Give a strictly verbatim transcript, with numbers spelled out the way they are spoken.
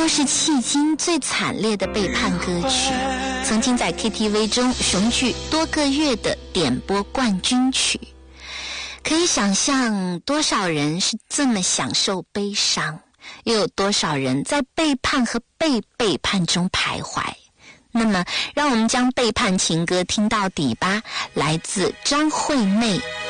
都是迄今最惨烈的背叛歌曲，曾经在 K T V 中雄踞多个月的点播冠军曲。可以想象多少人是这么享受悲伤，又有多少人在背叛和被背叛中徘徊。那么让我们将背叛情歌听到底吧，来自张惠妹